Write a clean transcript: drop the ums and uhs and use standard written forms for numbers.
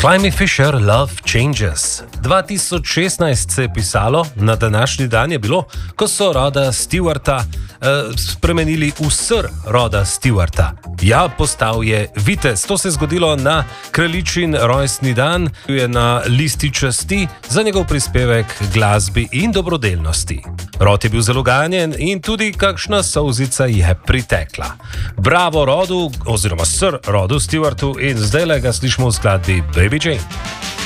Climby Fisher, Love Changes. 2016 se je pisalo, na današnji dan je bilo, ko so Roda Stewarta spremenili v sir Roda Stewarta. Ja, postal je vitez. To se je zgodilo na kraljičin rojstni dan, ki je na listi časti za njegov prispevek glasbi in dobrodelnosti. Rod je bil zelo ganjen in tudi kakšna solzica je pritekla. Bravo Rodu, oziroma sir Rodu Stewartu, in zdaj le ga slišimo v skladbi Baby Jane.